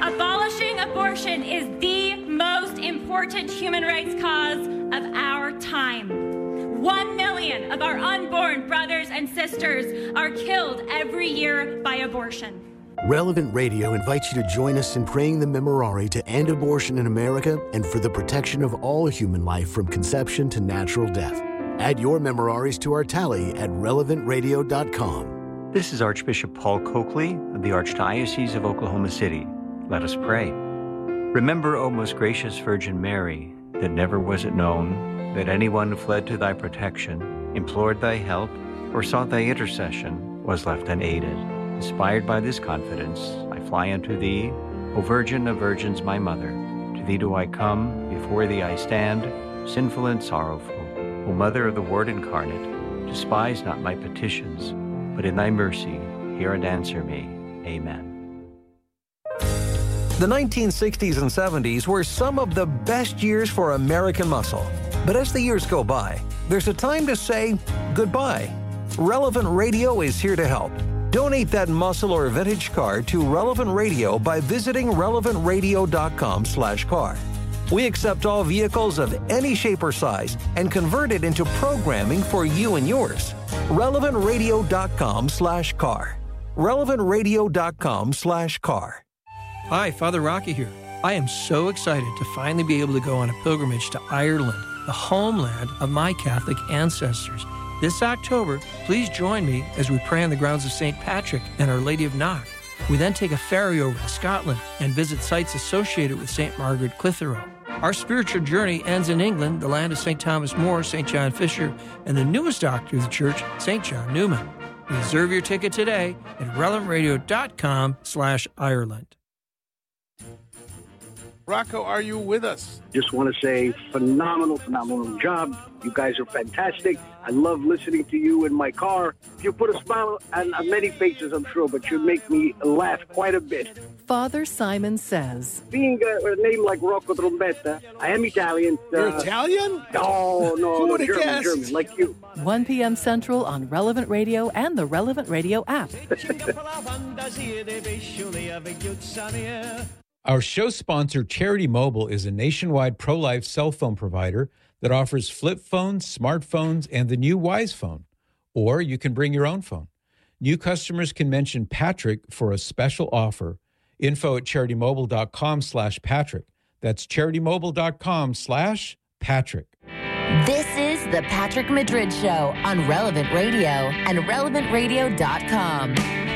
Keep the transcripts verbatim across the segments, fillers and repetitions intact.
Abolishing abortion is the most important human rights cause of our time. One million of our unborn brothers and sisters are killed every year by abortion. Relevant Radio invites you to join us in praying the Memorare to end abortion in America and for the protection of all human life from conception to natural death. Add your Memoraries to our tally at relevant radio dot com. This is Archbishop Paul Coakley of the Archdiocese of Oklahoma City. Let us pray. Remember, O most gracious Virgin Mary, that never was it known that anyone who fled to thy protection, implored thy help, or sought thy intercession was left unaided. Inspired by this confidence, I fly unto thee, O Virgin of Virgins, my Mother. To thee do I come, before thee I stand, sinful and sorrowful. O Mother of the Word incarnate, despise not my petitions, but in thy mercy hear and answer me. Amen. The nineteen sixties and seventies were some of the best years for American muscle. But as the years go by, there's a time to say goodbye. Relevant Radio is here to help. Donate that muscle or vintage car to Relevant Radio by visiting relevant radio dot com slash car. We accept all vehicles of any shape or size and convert it into programming for you and yours. relevant radio dot com slash car. relevant radio dot com slash car. Hi, Father Rocky here. I am so excited to finally be able to go on a pilgrimage to Ireland, the homeland of my Catholic ancestors. This October, please join me as we pray on the grounds of Saint Patrick and Our Lady of Knock. We then take a ferry over to Scotland and visit sites associated with Saint Margaret Clitheroe. Our spiritual journey ends in England, the land of Saint Thomas More, Saint John Fisher, and the newest doctor of the church, Saint John Newman. Reserve your ticket today at relevant radio dot com slash Ireland. Rocco, are you with us? Just want to say phenomenal, phenomenal job. You guys are fantastic. I love listening to you in my car. You put a smile on, on many faces, I'm sure, but you make me laugh quite a bit. Father Simon says, being a, a name like Rocco Trombetta, I am Italian. You're uh, Italian? No, no, Who no, would have German, guessed? German, like you. one p.m. Central on Relevant Radio and the Relevant Radio app. Our show sponsor, Charity Mobile, is a nationwide pro-life cell phone provider that offers flip phones, smartphones, and the new Wise Phone. Or you can bring your own phone. New customers can mention Patrick for a special offer. Info at charitymobile.com slash Patrick. That's charitymobile.com slash Patrick. This is the Patrick Madrid Show on Relevant Radio and relevant radio dot com.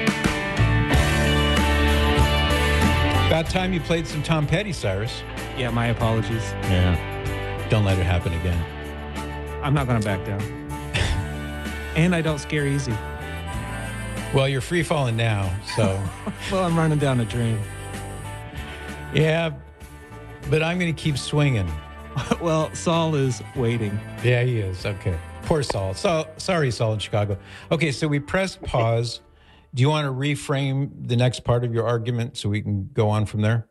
About time you played some Tom Petty, Cyrus. Yeah, my apologies. Yeah. Don't let it happen again. I'm not going to back down. And I don't scare easy. Well, you're free falling now, so. Well, I'm running down a dream. Yeah, but I'm going to keep swinging. Well, Saul is waiting. Yeah, he is. Okay. Poor Saul. So, sorry, Saul in Chicago. Okay, so we pressed pause. Do you want to reframe the next part of your argument so we can go on from there?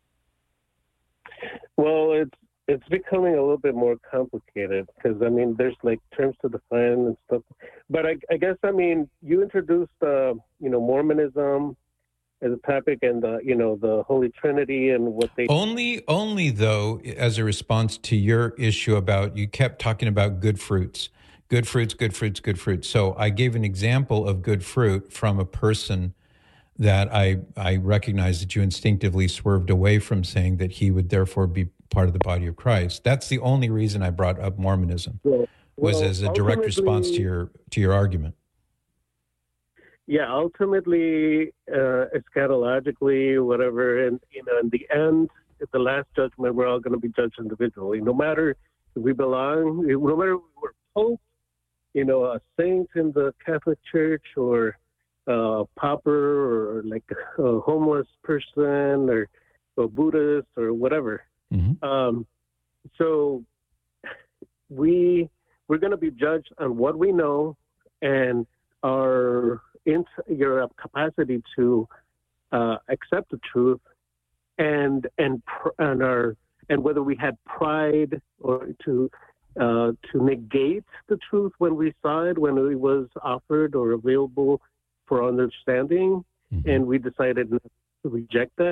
Well, it's it's becoming a little bit more complicated because, I mean, there's like terms to define and stuff. But I, I guess, I mean, you introduced, uh, you know, Mormonism as a topic and, uh, you know, the Holy Trinity and what they... Only, only though, as a response to your issue about, you kept talking about good fruits. Good fruits, good fruits, good fruits. So I gave an example of good fruit from a person that I I recognize that you instinctively swerved away from saying that he would therefore be part of the body of Christ. That's the only reason I brought up Mormonism, well, was well, as a direct response to your to your argument. Yeah, ultimately, uh, eschatologically, whatever, and you know, in the end, at the last judgment, we're all going to be judged individually. No matter if we belong, no matter if we're Pope, you know, a saint in the Catholic Church, or a pauper, or like a homeless person, or a Buddhist, or whatever. Mm-hmm. Um, so we we're going to be judged on what we know and our in your capacity to uh, accept the truth, and and and our and whether we had pride or to. Uh, to negate the truth when we saw it, when it was offered or available for understanding, mm-hmm. and we decided not to reject that.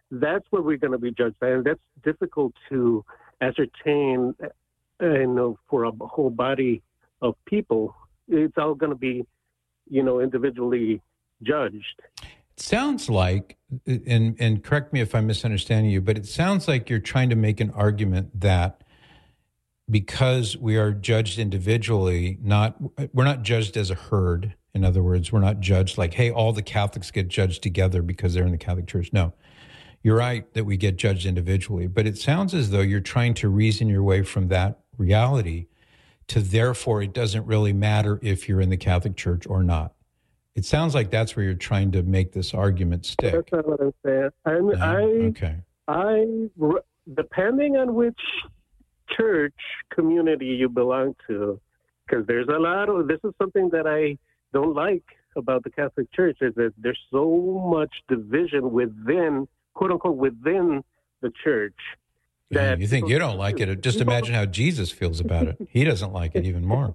that's what we're going to be judged by. And that's difficult to ascertain, uh, you know, for a whole body of people. It's all going to be, you know, individually judged. It sounds like, and, and correct me if I'm misunderstanding you, but it sounds like you're trying to make an argument that because we are judged individually, not we're not judged as a herd. In other words, we're not judged like, hey, all the Catholics get judged together because they're in the Catholic Church. No, you're right that we get judged individually, but it sounds as though you're trying to reason your way from that reality to therefore it doesn't really matter if you're in the Catholic Church or not. It sounds like that's where you're trying to make this argument stick. That's not what I'm saying. I'm, No? I, Okay. I, depending on which church community you belong to, because there's a lot of, this is something that I don't like about the Catholic Church, is that there's so much division within, quote unquote, within the church. Yeah, you think you don't like it. Just imagine how Jesus feels about it. He doesn't like it even more.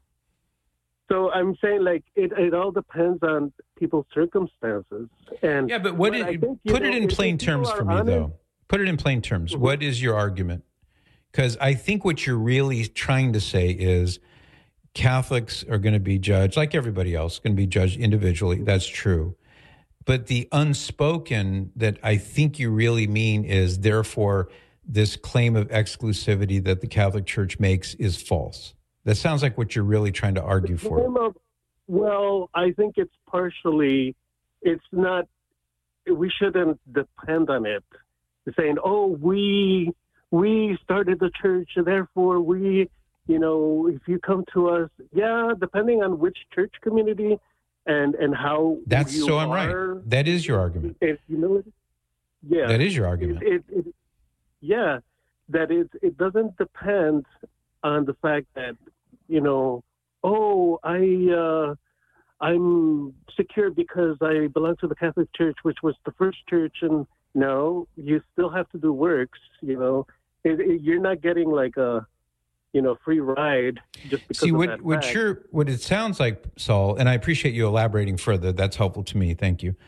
So I'm saying, like, it, it all depends on people's circumstances. And yeah, but what? but It, think, put know, it in plain terms for me, honest, though. Put it in plain terms. Mm-hmm. What is your argument? Because I think what you're really trying to say is Catholics are going to be judged, like everybody else, going to be judged individually. That's true. But the unspoken that I think you really mean is, therefore, this claim of exclusivity that the Catholic Church makes is false. That sounds like what you're really trying to argue for. Of, well, I think it's partially, it's not, we shouldn't depend on it. Saying, oh, we we started the church, therefore we, you know, if you come to us, yeah, depending on which church community and, and how That's you so I'm are, right. That is your argument. If humility, yeah. That is your argument. It, it, it, yeah, that it, it doesn't depend on the fact that, you know, oh, I, uh, I'm secure because I belong to the Catholic Church, which was the first church. And no, you still have to do works, you know. It, it, you're not getting like a, you know, free ride just because See, of what, that what fact. you're, what it sounds like, Saul, and I appreciate you elaborating further. That's helpful to me. Thank you.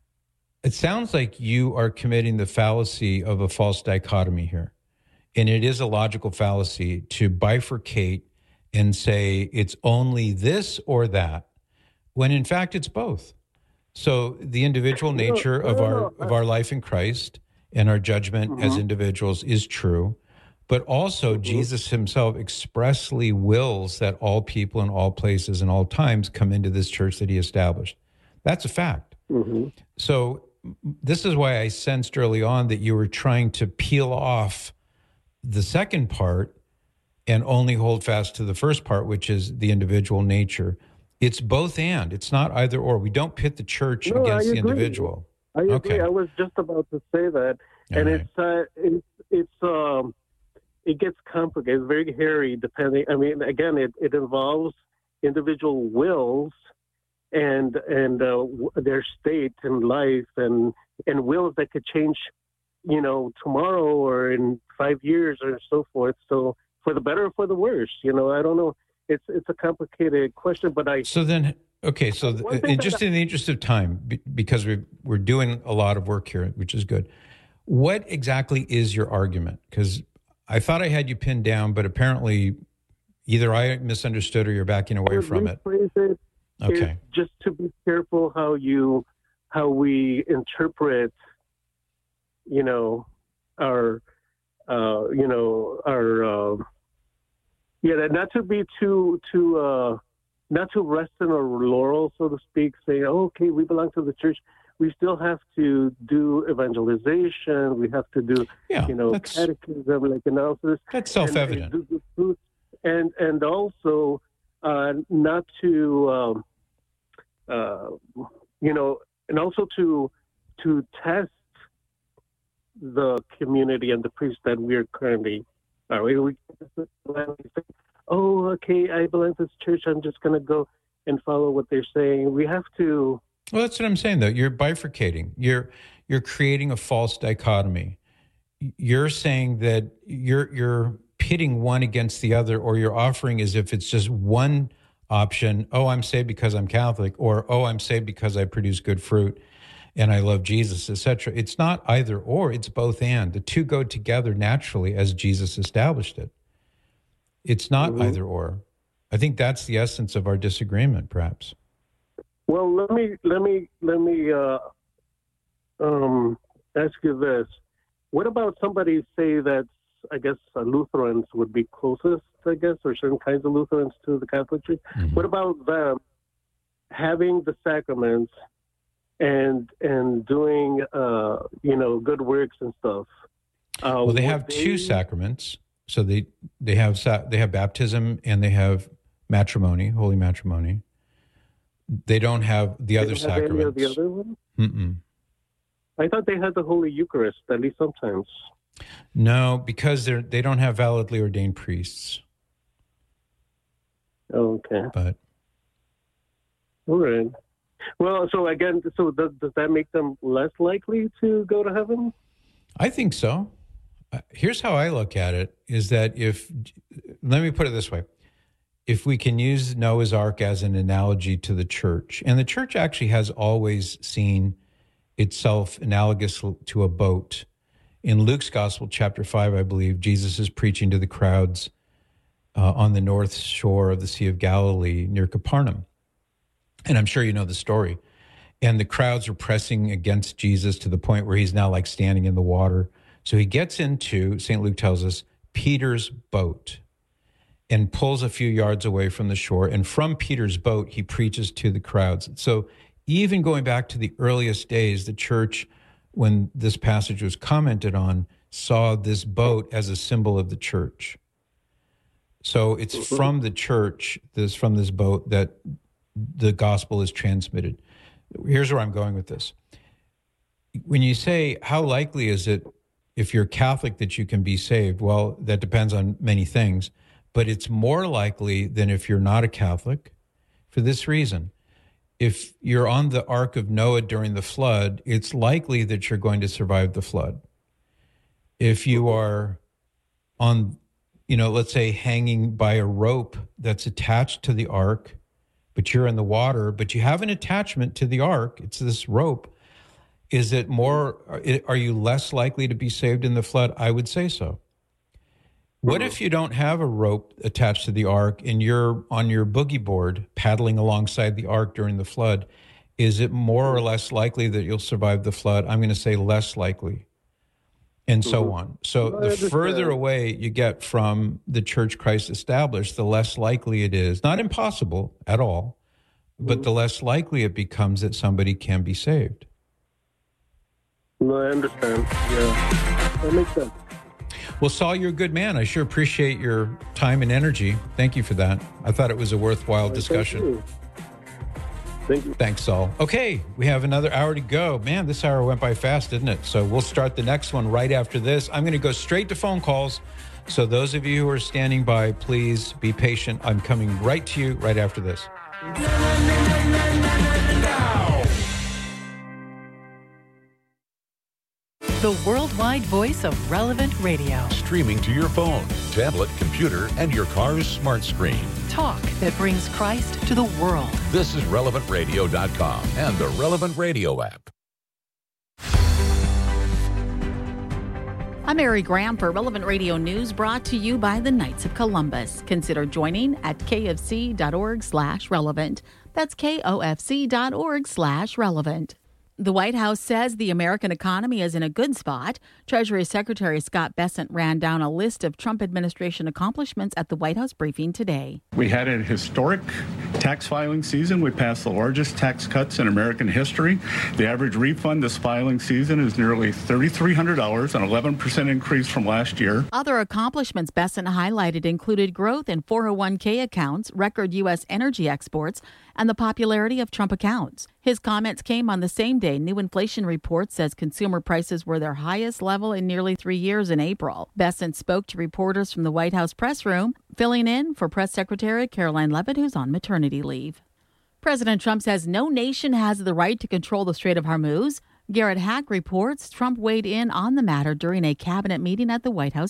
It sounds like you are committing the fallacy of a false dichotomy here. And it is a logical fallacy to bifurcate and say it's only this or that, when in fact it's both. So the individual nature of our of our life in Christ and our judgment mm-hmm. as individuals is true, but also mm-hmm. Jesus himself expressly wills that all people in all places and all times come into this church that he established. That's a fact. Mm-hmm. So this is why I sensed early on that you were trying to peel off the second part and only hold fast to the first part, which is the individual nature. It's both and. It's not either or. We don't pit the church no, against I the agree. individual. I agree. Okay. I was just about to say that, All and right. it's uh, it's it's um it gets complicated. It's very hairy. Depending, I mean, again, it, it involves individual wills and and uh, their state in life, and and wills that could change, you know, tomorrow or in five years or so forth. So for the better or for the worse, you know, I don't know. It's it's a complicated question, but I... So then, okay, so th- and just I, in the interest of time, b- because we're, we're doing a lot of work here, which is good, what exactly is your argument? Because I thought I had you pinned down, but apparently either I misunderstood or you're backing away from it. it. Okay. Just to be careful how you, how we interpret, you know, our, uh, you know, our... Uh, Yeah, not to be too too uh, not to rest in our laurels, so to speak. Say, oh, okay, we belong to the church. We still have to do evangelization. We have to do, yeah, you know, catechism, like analysis. That's self-evident. And and, and, and also uh, not to, um, uh, you know, and also to to test the community and the priests that we are currently. Are we, we, oh, okay, I belong to this church. I'm just going to go and follow what they're saying. We have to. Well, that's what I'm saying, though. You're bifurcating. You're you're creating a false dichotomy. You're saying that you're you're pitting one against the other, or you're offering as if it's just one option. Oh, I'm saved because I'm Catholic, or oh, I'm saved because I produce good fruit. and I love Jesus, et cetera. It's not either or, it's both and. The two go together naturally as Jesus established it. It's not mm-hmm. either or. I think that's the essence of our disagreement, perhaps. Well, let me let me let me uh, um, ask you this: what about somebody say that I guess uh, Lutherans would be closest, I guess, or certain kinds of Lutherans to the Catholic Church? Mm-hmm. What about them having the sacraments and and doing uh, you know good works and stuff? Uh, well, they have they... two sacraments, so they they have they have baptism and they have matrimony, holy matrimony. They don't have the they other don't have sacraments. Any of the other ones? Mm-mm. I thought they had the Holy Eucharist, at least sometimes. No, because they they don't have validly ordained priests. Okay. But all right. Well, so again, so does, does that make them less likely to go to heaven? I think so. Here's how I look at it: is that if let me put it this way. If we can use Noah's Ark as an analogy to the church, and the church actually has always seen itself analogous to a boat. In Luke's Gospel, chapter five, I believe, Jesus is preaching to the crowds uh, on the north shore of the Sea of Galilee near Capernaum. And I'm sure you know the story. And the crowds are pressing against Jesus to the point where he's now like standing in the water. So he gets into, Saint Luke tells us, Peter's boat, and pulls a few yards away from the shore. And from Peter's boat, he preaches to the crowds. So even going back to the earliest days, the church, when this passage was commented on, saw this boat as a symbol of the church. So it's mm-hmm. from the church, this from this boat, that the gospel is transmitted. Here's where I'm going with this. When you say, how likely is it, if you're Catholic, that you can be saved? Well, that depends on many things. But it's more likely than if you're not a Catholic, for this reason. If you're on the Ark of Noah during the flood, it's likely that you're going to survive the flood. If you are on, you know, let's say hanging by a rope that's attached to the Ark, but you're in the water, but you have an attachment to the Ark, it's this rope, is it more, are you less likely to be saved in the flood? I would say so. What if you don't have a rope attached to the Ark and you're on your boogie board paddling alongside the Ark during the flood? Is it more or less likely that you'll survive the flood? I'm going to say less likely, and so mm-hmm. on. So the further away you get from the church Christ established, the less likely it is, not impossible at all, but mm-hmm. the less likely it becomes that somebody can be saved. No, I understand. Yeah, that makes sense. Well, Saul, you're a good man. I sure appreciate your time and energy. Thank you for that. I thought it was a worthwhile well, discussion. Thank you. Thank you. Thanks, Saul. Okay, we have another hour to go. Man, this hour went by fast, didn't it? So we'll start the next one right after this. I'm going to go straight to phone calls. So those of you who are standing by, please be patient. I'm coming right to you right after this. The worldwide voice of Relevant Radio. Streaming to your phone, tablet, computer, and your car's smart screen. Talk that brings Christ to the world. This is relevant radio dot com and the Relevant Radio app. I'm Mary Graham for Relevant Radio News, brought to you by the Knights of Columbus. Consider joining at kfc.org slash relevant. That's kofc.org slash relevant. The White House says the American economy is in a good spot. Treasury Secretary Scott Bessent ran down a list of Trump administration accomplishments at the White House briefing today. We had a historic tax filing season. We passed the largest tax cuts in American history. The average refund this filing season is nearly three thousand three hundred dollars, an eleven percent increase from last year. Other accomplishments Bessent highlighted included growth in four oh one k accounts, record U S energy exports, and the popularity of Trump accounts. His comments came on the same day new inflation report says consumer prices were their highest level in nearly three years in April. Bessent spoke to reporters from the White House press room, filling in for Press Secretary Caroline Leavitt, who's on maternity leave. President Trump says no nation has the right to control the Strait of Hormuz. Garrett Hack reports Trump weighed in on the matter during a cabinet meeting at the White House